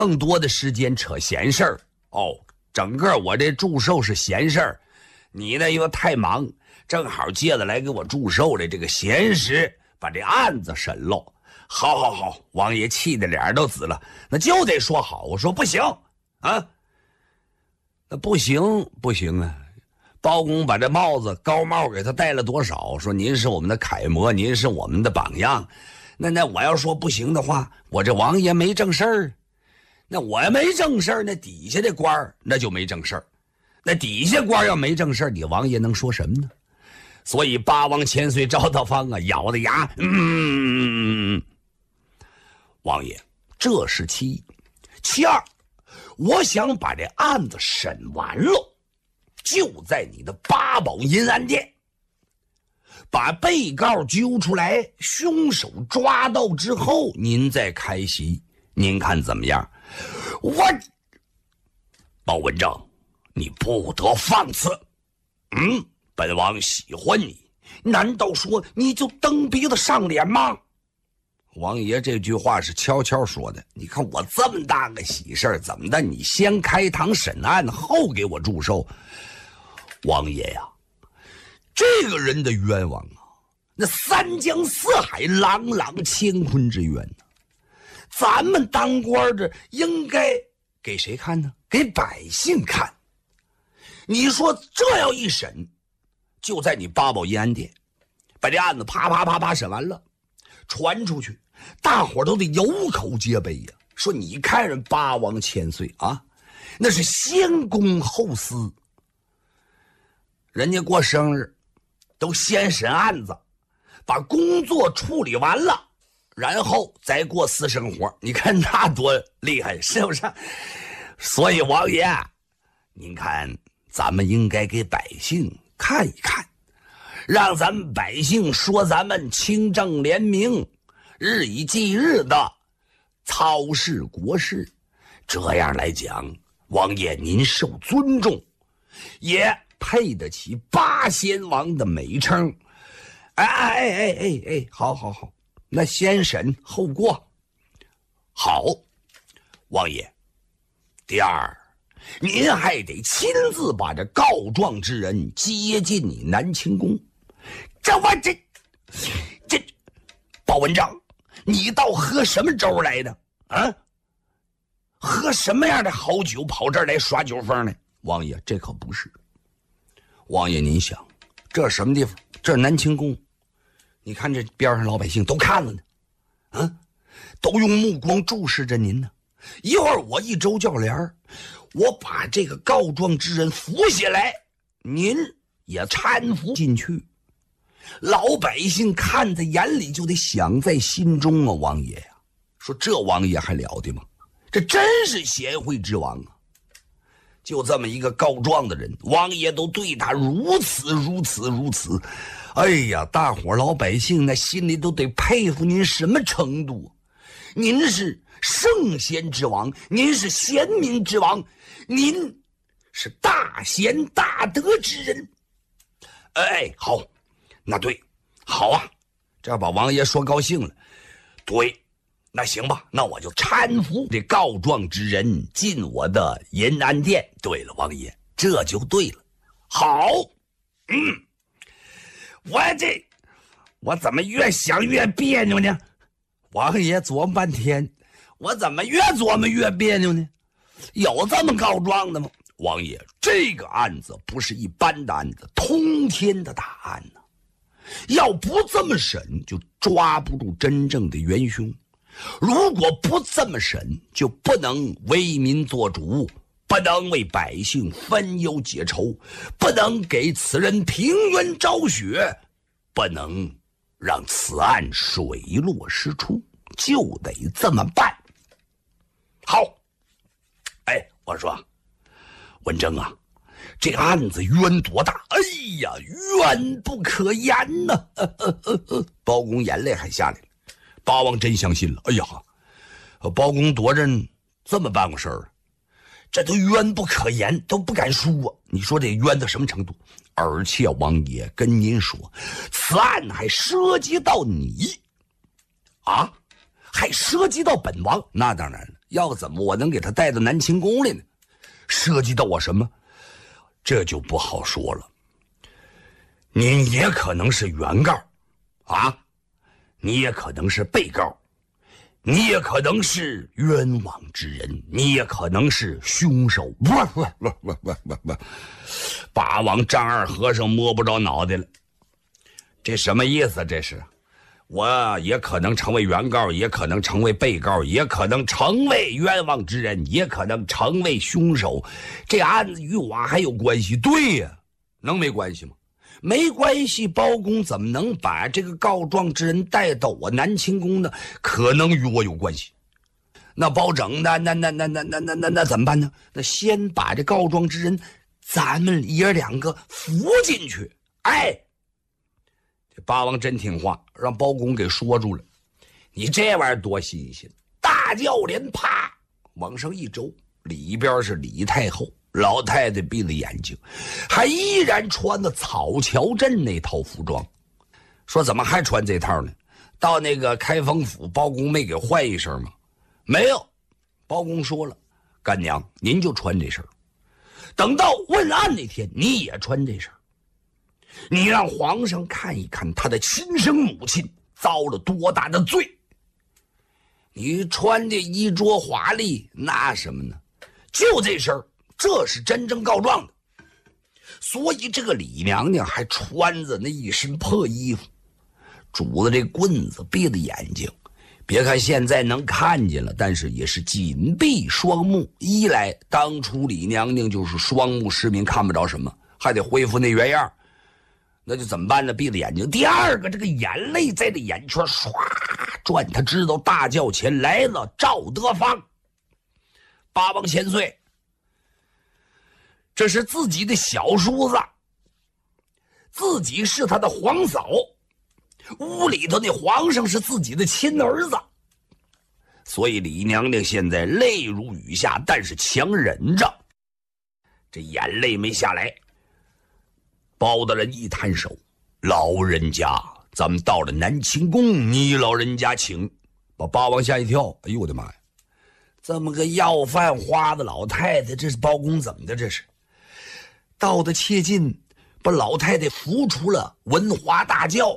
更多的时间扯闲事儿。哦，整个我这祝寿是闲事儿，你呢又太忙，正好借着来给我祝寿的这个闲时，把这案子审喽。好，王爷气得脸都紫了，那就得说好。我说不行啊，那不行啊！包公把这高帽给他戴了多少？说您是我们的楷模，您是我们的榜样。那我要说不行的话，我这王爷没正事儿。那我要没正事儿，那底下的官儿那就没正事儿。那底下官要没正事儿，你王爷能说什么呢？所以八王千岁赵道方啊，咬着牙，王爷，这是其一。其二，我想把这案子审完了，就在你的八宝银安殿，把被告揪出来，凶手抓到之后，您再开席，您看怎么样？包文正，你不得放肆！本王喜欢你，难道说你就蹬鼻子上脸吗？王爷这句话是悄悄说的。你看我这么大个喜事儿，怎么的？你先开堂审案，后给我祝寿？王爷呀，这个人的冤枉啊，那三江四海，朗朗乾坤之冤呢。咱们当官的应该给谁看呢？给百姓看。你说这要一审，就在你八宝银安殿，把这案子啪审完了，传出去，大伙都得有口皆碑呀。说你看人八王千岁啊，那是先公后私，人家过生日都先审案子，把工作处理完了，然后再过私生活。你看那多厉害，是不是？所以王爷，您看咱们应该给百姓看一看，让咱们百姓说咱们清正廉明，日以继日的操事国事。这样来讲，王爷您受尊重，也配得起八仙王的美称。好，那先审后过。好，王爷。第二，您还得亲自把这告状之人接进你南清宫。这包文正，你倒喝什么粥来的啊？喝什么样的好酒跑这儿来耍酒疯呢？王爷，这可不是。王爷您想，这什么地方？这是南清宫，你看这边上老百姓都看了呢，都用目光注视着您呢。一会儿我一周叫帘，我把这个告状之人扶下来，您也搀扶进去，老百姓看在眼里就得想在心中啊。王爷呀，说这王爷还了得吗？这真是贤惠之王啊！就这么一个告状的人，王爷都对他如此。哎呀，大伙老百姓那心里都得佩服您什么程度？您是圣贤之王，您是贤明之王，您是大贤大德之人。好，那对，好啊，这把王爷说高兴了。对，那行吧，那我就搀扶这告状之人进我的银安殿。对了，王爷，这就对了。好，我怎么越想越别扭呢？王爷琢磨半天，我怎么越琢磨越别扭呢？有这么告状的吗？王爷，这个案子不是一般的案子，通天的大案呢。要不这么审，就抓不住真正的元凶；如果不这么审，就不能为民做主，不能为百姓分忧解愁，不能给此人平冤昭雪，不能让此案水落石出，就得这么办。好，我说文正啊，这个案子冤多大？哎呀，冤不可言呐！包公眼泪还下来了。八王真相信了。哎呀，包公多着这么办过事儿，这都冤不可言，都不敢说啊。你说这冤到什么程度？而且王爷跟您说，此案还涉及到你啊，还涉及到本王。那当然了， 要怎么我能给他带到南清宫来呢？涉及到我什么，这就不好说了。您也可能是原告啊，你也可能是被告，你也可能是冤枉之人，你也可能是凶手。不，八王张二和尚摸不着脑袋了，这什么意思？这是我也可能成为原告，也可能成为被告，也可能成为冤枉之人，也可能成为凶手。这案子与我还有关系？对呀，能没关系吗？没关系，包公怎么能把这个告状之人带到我南清宫呢？可能与我有关系。那包拯那怎么办呢？那先把这告状之人咱们爷两个扶进去。哎，这八王真听话，让包公给说住了。你这玩意儿多新鲜！大轿帘啪往上一轴，里边是李太后。老太太闭着眼睛，还依然穿着草桥镇那套服装。说怎么还穿这套呢？到那个开封府，包公没给换一身吗？没有，包公说了，干娘您就穿这身，等到问案那天你也穿这身，你让皇上看一看他的亲生母亲遭了多大的罪。你穿的衣着华丽，那什么呢？就这身，这是真正告状的。所以这个李娘娘还穿着那一身破衣服，拄着这棍子，闭着眼睛。别看现在能看见了，但是也是紧闭双目。一来当初李娘娘就是双目失明，看不着什么，还得恢复那原样，那就怎么办呢？闭着眼睛。第二个，这个眼泪在这眼圈唰转，他知道大轿前来了赵德芳，八王千岁，这是自己的小叔子，自己是他的皇嫂，屋里头那皇上是自己的亲儿子。所以李娘娘现在泪如雨下，但是强忍着，这眼泪没下来。包大人一摊手，老人家，咱们到了南清宫，你老人家请。把八王吓一跳，哎呦我的妈呀，这么个要饭花的老太太，这是包公怎么的？这是到的切近，把老太太扶出了文华大轿。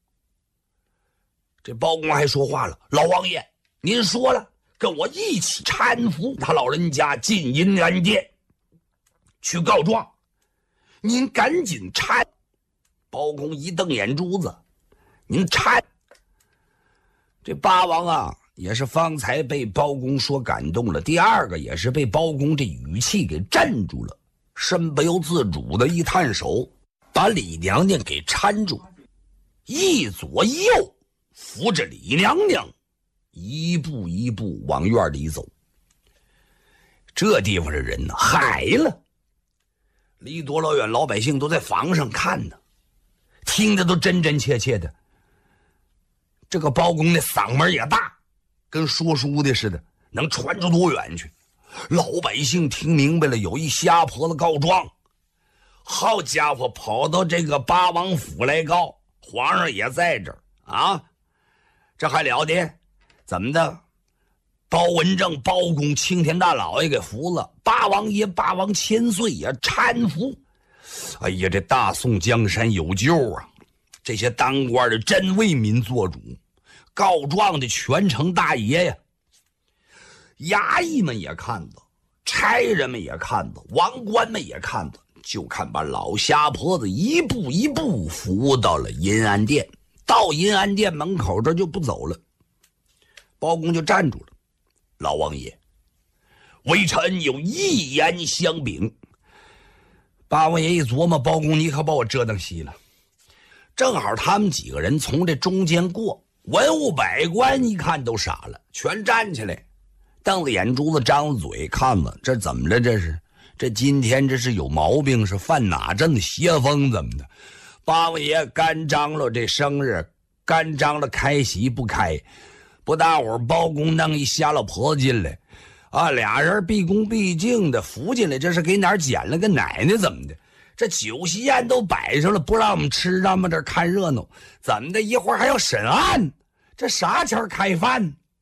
这包公还说话了，老王爷您说了，跟我一起搀扶他老人家进银安殿去告状，您赶紧搀。包公一瞪眼珠子，您搀。这八王啊，也是方才被包公说感动了，第二个也是被包公这语气给镇住了，身不由自主的一探手，把李娘娘给搀住，一左一右扶着李娘娘一步一步往院里走。这地方的人呢，嗨了，离多老远，老百姓都在房上看呢，听着都真真切切的。这个包公的嗓门也大，跟说书的似的，能传出多远去。老百姓听明白了，有一瞎婆子告状，好家伙，跑到这个八王府来告，皇上也在这儿啊，这还了得？怎么的？包文正、包公、青天大老爷给扶了，八王爷、八王千岁也搀扶。哎呀，这大宋江山有救啊！这些当官的真为民做主，告状的全成大爷呀！衙役们也看着，差人们也看着，王官们也看着，就看把老瞎婆子一步一步扶到了银安殿。到银安殿门口这就不走了，包公就站住了。老王爷，微臣有一言相禀。八王爷一琢磨，包公你可把我折腾稀了。正好他们几个人从这中间过，文武百官一看都傻了，全站起来，瞪着眼珠子，张着嘴看了，这怎么着？这今天这是有毛病，是犯哪阵邪风怎么的？八王爷干张罗这生日，干张罗开喜不开，不大会儿包公弄一瞎老婆子进来啊，俩人毕恭毕敬的扶进来，这是给哪儿捡了个奶奶怎么的？这酒席宴都摆上了，不让我们吃，让我们这看热闹，怎么的？一会儿还要审案，这啥前开饭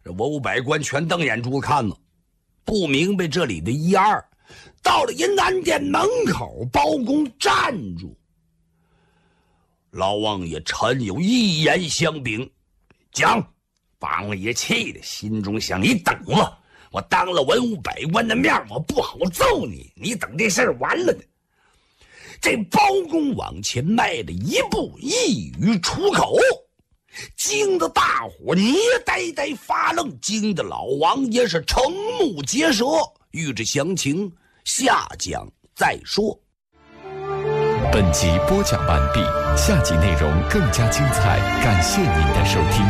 这文武百官全瞪眼珠看呢，不明白这里的一二。到了银安殿门口，包公站住。老王爷臣有一言相禀，讲。王爷气的心中想：你等了，我当了文武百官的面，我不好揍你，你等这事儿完了呢。这包公往前迈了一步，一语出口，惊得大伙捏呆呆发愣，惊得老王爷是瞠目结舌。欲知详情，下讲再说。 本集播讲完毕，下集内容更加精彩，感谢您的收听。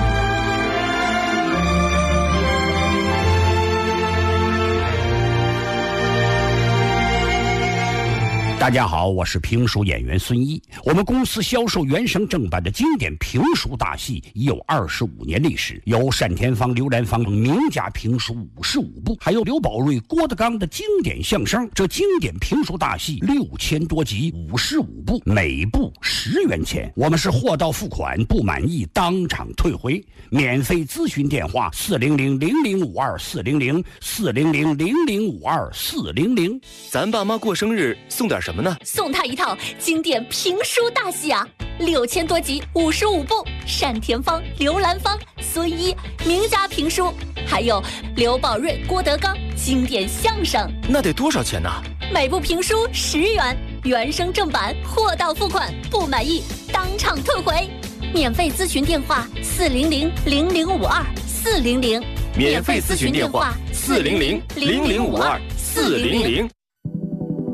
大家好，我是评书演员孙一。我们公司销售原声正版的经典评书大戏已有25年历史，有单田芳、刘兰芳名家评书55部，还有刘宝瑞、郭德纲的经典相声。这经典评书大戏6000多集，55部，每部10元钱。我们是货到付款，不满意当场退回。免费咨询电话400-0052-400，400-0052-400。 咱爸妈过生日送点什么呢？ 送他一套经典评书大戏啊，6000多集，55部，单田芳、刘兰芳、孙一名家评书，还有刘宝瑞、郭德纲经典相声。 那得多少钱呢？ 每部评书10元，原声正版，货到付款，不满意当场退回。免费咨询电话400-0052-400， 免费咨询电话400-0052-400。